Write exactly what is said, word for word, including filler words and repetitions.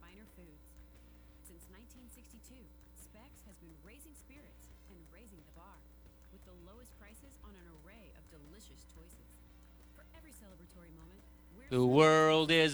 finer foods. Since nineteen sixty-two, Specs has been raising spirits and raising the bar with the lowest prices on an array of delicious choices. For every celebratory moment, we're The celebrating world is